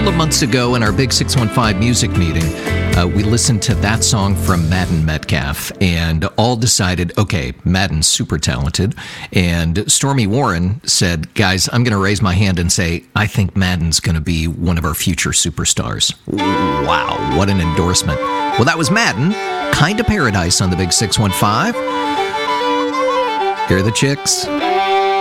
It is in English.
couple of months ago in our Big 615 music meeting, we listened to that song from Madden Metcalf and all decided, okay, Madden's super talented. And Stormy Warren said, guys, I'm going to raise my hand and say, I think Madden's going to be one of our future superstars. Wow, what an endorsement. Well, that was Madden, Kinda Paradise on the Big 615. Here are the Chicks.